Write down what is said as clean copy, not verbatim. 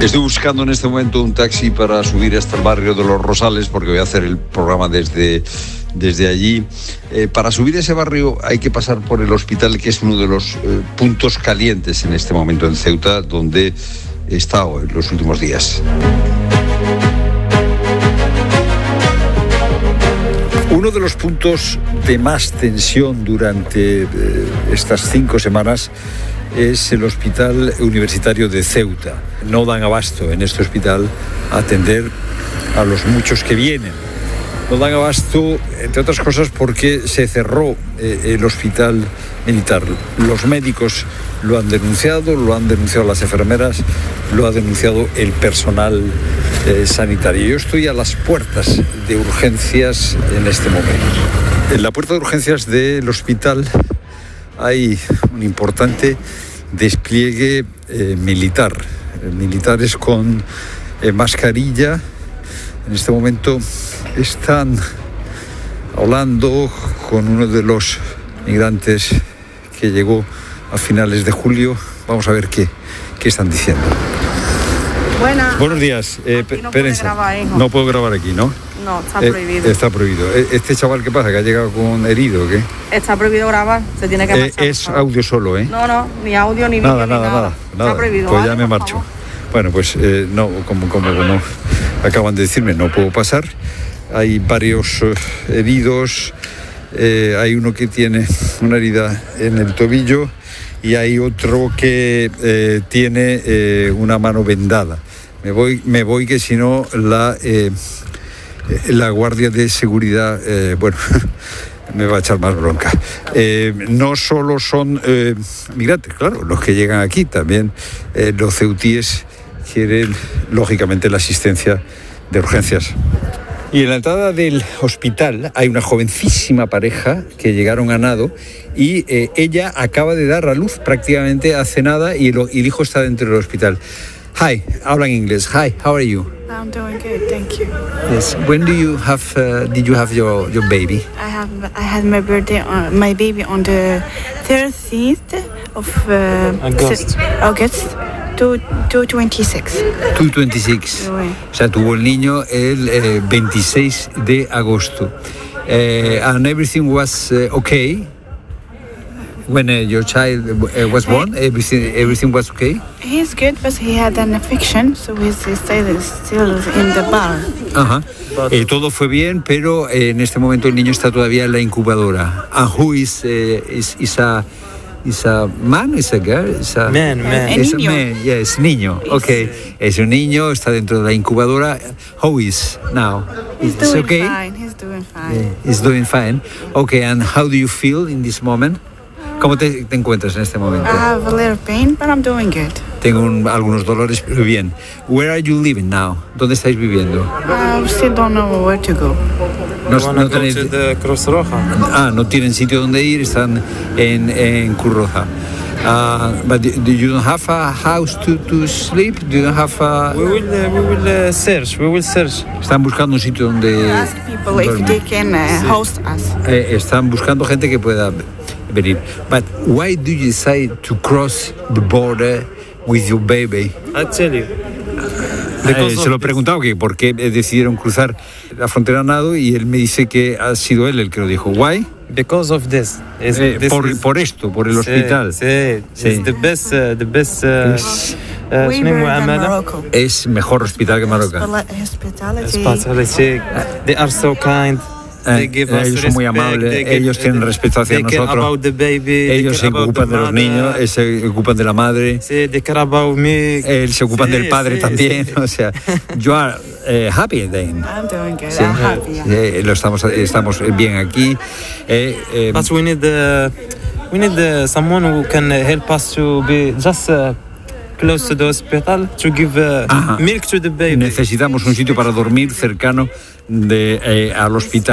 Estoy buscando en este momento un taxi para subir hasta el barrio de Los Rosales, porque voy a hacer el programa desde allí. Para subir a ese barrio hay que pasar por el hospital, que es uno de los puntos calientes en este momento en Ceuta, donde he estado en los últimos días. Uno de los puntos de más tensión durante estas 5 semanas es el Hospital Universitario de Ceuta. No dan abasto en este hospital a atender a los muchos que vienen. No dan abasto, entre otras cosas, porque se cerró el hospital militar. Los médicos lo han denunciado las enfermeras, lo ha denunciado el personal sanitario. Yo estoy a las puertas de urgencias en este momento. En la puerta de urgencias del hospital hay un importante despliegue militar. Militares con mascarilla. En este momento están hablando con uno de los migrantes que llegó a finales de julio. Vamos a ver qué están diciendo. Buenos días. No puede grabar, hijo. No puedo grabar aquí, ¿no? No, está prohibido. Está prohibido. ¿Este chaval qué pasa? ¿Que ha llegado con herido o qué? Está prohibido grabar, se tiene que marchar. Es audio solo, ¿eh? No, ni audio, ni vídeo, nada. Está prohibido. Pues ya me marcho. Bueno, pues no, como acaban de decirme, no puedo pasar. Hay varios heridos. Hay uno que tiene una herida en el tobillo y hay otro que tiene una mano vendada. Me voy que si no la guardia de seguridad, me va a echar más bronca. No solo son migrantes, claro, los que llegan aquí, también los ceutíes quieren, lógicamente, la asistencia de urgencias. Y en la entrada del hospital hay una jovencísima pareja que llegaron a nado y ella acaba de dar a luz prácticamente hace nada y el hijo está dentro del hospital. Hi, habla en inglés. Hi, how are you? I'm doing good, thank you. Yes. When did you have your baby? I had my baby on the 13th of August 226. 226. Oui. O sea, tuvo el niño el 26 de agosto. And everything was okay? When your child was born, everything was okay? He's good, but he had an infection, so he's still in the bar. Ajá. Todo fue bien, pero en este momento el niño está todavía en la incubadora. And who is a man? Is a girl? Is a man. Is niño. A man. Yes, niño. Okay. Es un niño, está dentro de la incubadora. How is now? He's It's doing okay? fine. He's doing fine. He's doing fine. Okay, and how do you feel in this moment? ¿Cómo te encuentras en este momento? I have a little pain, but I'm doing good. Tengo algunos dolores, pero bien. Where are you living now? ¿Dónde estáis viviendo? I still don't know where to go. No tenéis... Cruz Roja. No tienen sitio donde ir, están en Cruz Roja. But do you don't have a house to sleep? Do you don't have a... We will search. Están buscando un sitio donde... Ask people if they can host us. Están buscando gente que pueda venir. But why do you decide to cross the border with your baby? I tell you. Se lo he preguntado que por qué decidieron cruzar la frontera a nado y él me dice que ha sido él el que lo dijo. Why? Because of this. Por esto, por el hospital. Sí. It's the best. We were in Morocco. Es mejor hospital que Marruecos. Hospitality. They are so kind. Ellos son muy amables, ellos tienen respeto hacia nosotros, ellos se ocupan de los niños, se ocupan de la madre, él se ocupan del padre también, o sea, you are happy then. I'm doing good. I'm happy. Estamos bien aquí. But we need someone who can help us to be just close to the hospital to give milk to the baby. Necesitamos un sitio para dormir cercano al hospital.